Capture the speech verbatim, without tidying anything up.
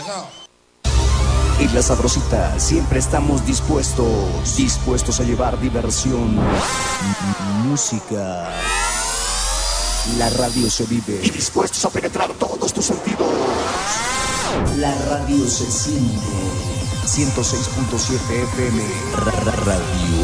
Eso. En La Sabrosita siempre estamos dispuestos, dispuestos a llevar diversión, música. La radio se vive y dispuestos a penetrar todos tus sentidos. La radio se siente. ciento seis punto siete F M Radio.